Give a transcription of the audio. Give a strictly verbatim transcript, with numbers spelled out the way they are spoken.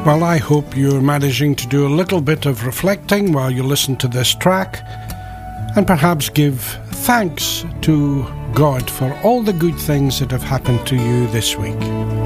Well, I hope you're managing to do a little bit of reflecting while you listen to this track, and perhaps give thanks to God for all the good things that have happened to you this week.